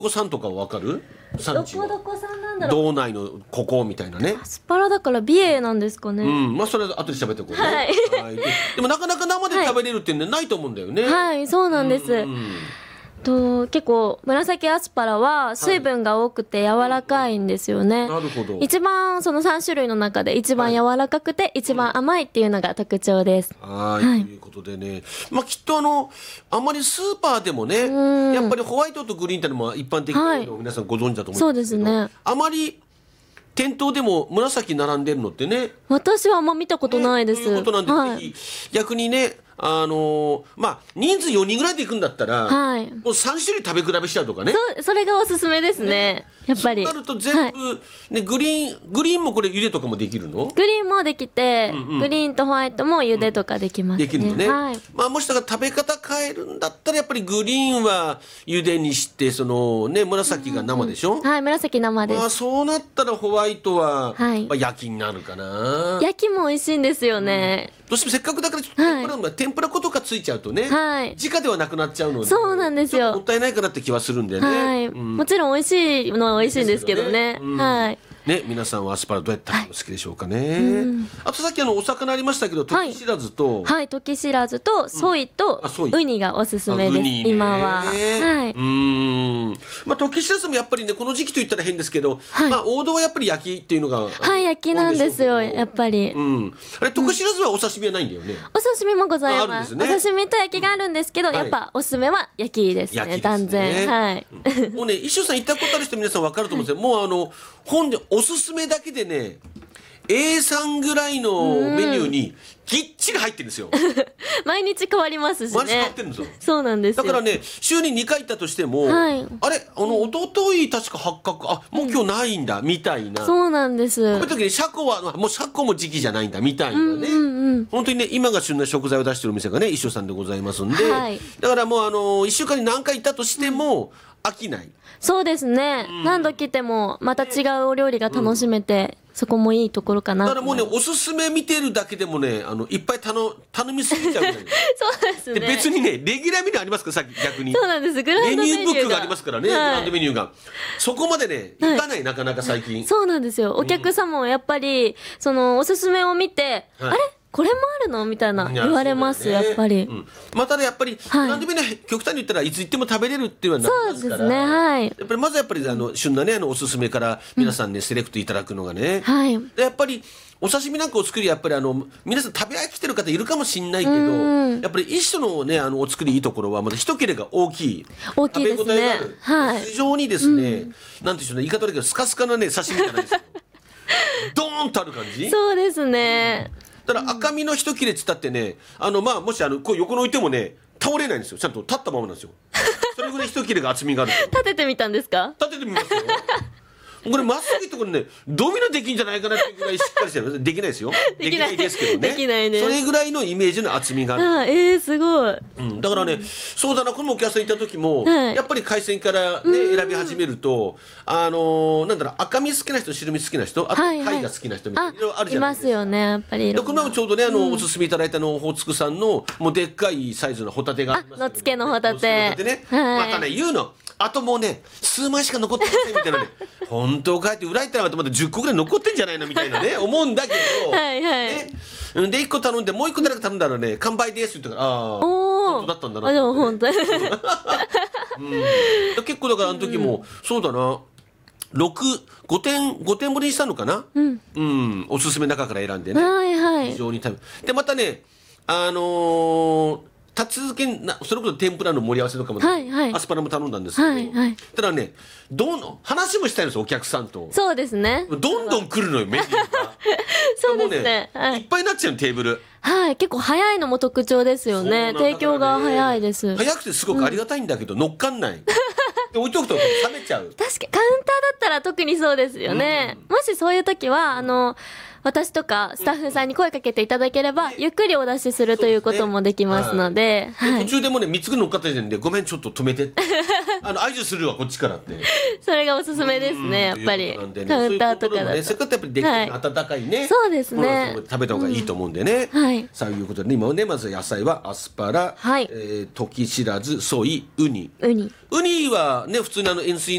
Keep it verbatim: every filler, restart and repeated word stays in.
こさんとかわかる？ どこどこさんなんだろう。 道内のここみたいなね。 アスパラだから美瑛なんですかね。 うん、まあそれは後で喋ってこうね。 はいはいで、でもなかなか生で食べれるってね、ないと思うんだよね。 はいそうなんです、 うんと結構紫アスパラは水分が多くて柔らかいんですよね、 なるほど。 一番そのさん種類の中で一番柔らかくて一番甘いっていうのが特徴です。 はい、 はいということでね、まあきっとあのあんまりスーパーでもね、 うんやっぱりホワイトとグリーンってのも一般的なのを皆さんご存知だと思そううんでけど、 ですすね。 あまり店頭でも紫並んでるのってね、 私はあんま見たことないです、 ね、ということなんで、 はい、 ぜひ逆にね、あのーまあ人数よにんぐらいで行くんだったら、 はいもうさん種類食べ比べしちゃうとかね。 そそれがおすすめですね、やっぱりそうなると全部、 はいね、グリーングリーンもこれ茹でとかもできるの？ グリーンもできて、 うんうんグリーンとホワイトも茹でとかできますね、 できるのね、 はい、 まあ、もしだから食べ方変えるんだったらやっぱりグリーンは茹でにしてそのね紫が生でしょ、 はい紫生です、 まあ、そうなったらホワイトは、 はいまあ、焼きになるかな。 焼きも美味しいんですよね、 どうしてもせっかくだからちょっと天ぷらの、天ぷら粉とかついちゃうとね、 はい直ではなくなっちゃうので、 そうなんですよちょっともったいないからって気はするんでね、 はい、 うんもちろん美味しいのは美味しいんですけどね、 うんはいね、皆さんはアスパラどうやって食べるの好きでしょうかね、あとさっきあのお魚ありましたけどはい時知らずと、 はい時知らずとソイとあソイウニがおすすめです、 あウニね今は、はうい、 ーん、まあ時知らずもやっぱりねこの時期と言ったら変ですけど、 はいまあ王道はやっぱり焼きっていうのがはい焼きなんですよ多いでしょうけどやっぱり、 うん、あれ時知らずはお刺身はないんだよね、 お刺身もございああるんまですすねお刺身と焼きがあるんですけど、 はいやっぱおすすめは焼きですね、 焼きですね断然はい、 もうね一生さん行ったことある人皆さん分かると思うんですよ、もうあの本でおすすめだけでね エースリー ぐらいのメニューにぎっちり入ってるんですよ。 毎日変わりますし毎日変わねってるんですよ。 そうなんですよだからね週ににかい行ったとしても、 はいあれあの一昨日確か八角あもう今日ないんだ、みたいな。 そうなんですこういう時にシャコはもうシャコも時期じゃないんだみたいなね、 うんうん本当にね今が旬な食材を出してるお店がね一緒さんでございますんで、 はいだからもうあのいっしゅうかんに何回行ったとしても飽きない。 そうですね、何度来てもまた違うお料理が楽しめて、そこもいいところかなだからもうねと思います。 おすすめ見てるだけでもねあのいっぱい頼頼みすぎちゃうぐらいそうですね。 で別にねレギュラーメニューありますからさっき逆にそうなんです。グランドメニューメニューがブックがありますからね、 はいグランドメニューがそこまでねいかない、なかなか最近。 そうなんですよ。お客様もやっぱり、そのおすすめを見て、 はいあれこれもあるのみたいないや言われます、 そうだよねやっぱり。 うんまたねやっぱり、 はいグランドメニュー極端に言ったらいつ行っても食べれるっていうのはなりますから、 そうですねはいやっぱりまずやっぱりあの旬なねあのおすすめから皆さんね、セレクトいただくのがね、 はい。 でやっぱりお刺身なんかを作りやっぱりあの皆さん食べ飽きてる方いるかもしれないけど、 うんやっぱり一種のねあのお作りいいところはまだ一切れが大きい大きいですね食べ応えがある、 はい非常にですね、なんていうんでしょうね言い方悪いけどスカスカなね刺身じゃないですよドーンとある感じそうですね。 だから赤身の一切れっつったってねあのまあもしあのこう横に置いてもね倒れないんですよ、ちゃんと立ったままなんですよそれぐらい一切れが厚みがある立ててみたんですか？ 立ててみますよこれまっすぐいところにねドミノできんじゃないかなっていうぐらいしっかりしてるできないですよできないですけどねできないねそれぐらいのイメージの厚みがある、 あ、えー、すごい。 うん、だからね、そうだなこのお客さん行った時も、 はいやっぱり海鮮からね選び始めるとあのーなんだろう赤身好きな人白身好きな人あとはいはい貝が好きな人みたいあないろいろあるじいまゃないですすか。 よね、やっぱりいでろんな。 この前もちょうどねあの、おすすめいただいたのオホーツクさんのもうでっかいサイズのホタテがありますけどあ野付のホタテ野付のホタテね、 はいまたね言うのあともうね数枚しか残ってませんみたいなね本当かって裏行ったらまたじゅっこぐらい残ってんじゃないのみたいなね思うんだけどはいはいねうんでいっこ頼んでもういっこ誰か頼んだらね完売ですって言ったからああお本当だったんだなあ、でも本当に。 うん結構だからあの時も、そうだなろく、ごてん、ごてんぶりにしたのかな、うん、おすすめの中から選んでね、 はいはい非。常に食べでまたねあのー立ち続けなそれこそ天ぷらの盛り合わせとかも、 はいはいアスパラも頼んだんですけど、 はいはいただねどん話もしたいんですよお客さんとそうですね。 どんどん来るのよメニューがそうですね。 もはい。 いっぱいになっちゃうのテーブルはい。結構早いのも特徴ですよね。 そうなんだ提供が早いです。 早くてすごくありがたいんだけど、乗っかんないで置いとくと冷めちゃう確かカウンターだったら特にそうですよね。もしそういう時は、あの、私とかスタッフさんに声かけていただければ、ゆっくりお出しするということもできますので、 ではい。 途中でもねみっつぐらい乗っかった時点でごめんちょっと止めてってあの合図するわこっちからってそれがおすすめですね、やっぱり。 ということなんでねカウンターとかそういうところもだと。 ねせっかくやっぱりできてる温かいね、 そうですねものを食べた方がいいと思うんでね、 うんはいそういうことで、ね、今はねまず野菜はアスパラ、 はいえー時知らずソイウニウニ。 ウニはね普通にあの塩水